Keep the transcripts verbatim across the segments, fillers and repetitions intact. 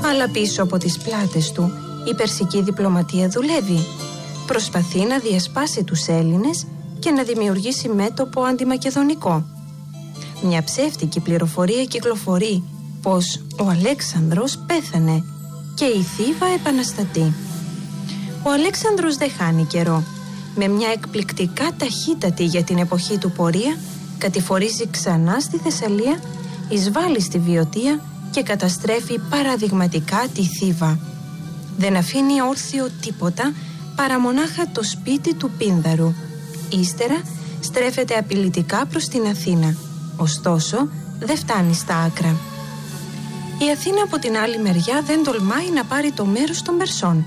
Αλλά πίσω από τις πλάτες του η περσική διπλωματία δουλεύει. Προσπαθεί να διασπάσει τους Έλληνες και να δημιουργήσει μέτωπο αντιμακεδονικό. Μια ψεύτικη πληροφορία κυκλοφορεί πως ο Αλέξανδρος πέθανε και η Θήβα επαναστατεί. Ο Αλέξανδρος δεν χάνει καιρό. Με μια εκπληκτικά ταχύτατη για την εποχή του πορεία κατηφορίζει ξανά στη Θεσσαλία, εισβάλλει στη Βιωτία και καταστρέφει παραδειγματικά τη Θήβα. Δεν αφήνει όρθιο τίποτα παρά μονάχα το σπίτι του Πίνδαρου. Ύστερα στρέφεται απειλητικά προς την Αθήνα. Ωστόσο δεν φτάνει στα άκρα. Η Αθήνα από την άλλη μεριά δεν τολμάει να πάρει το μέρος των Περσών.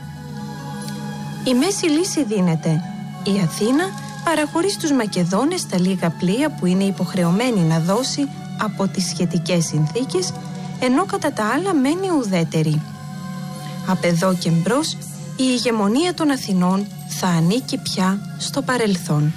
Η μέση λύση δίνεται. Η Αθήνα παραχωρεί στους Μακεδόνες τα λίγα πλοία που είναι υποχρεωμένη να δώσει από τις σχετικές συνθήκες, ενώ κατά τα άλλα μένει ουδέτερη. Απ' εδώ και μπρος η ηγεμονία των Αθηνών θα ανήκει πια στο παρελθόν.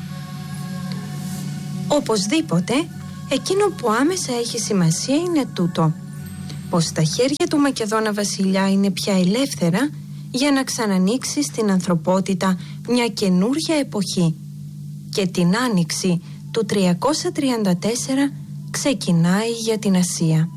Οπωσδήποτε, εκείνο που άμεσα έχει σημασία είναι τούτο, πως τα χέρια του Μακεδόνα βασιλιά είναι πια ελεύθερα για να ξανανοίξει στην ανθρωπότητα μια καινούρια εποχή, και την άνοιξη του τριακόσια τριάντα τέσσερα ξεκινάει για την Ασία.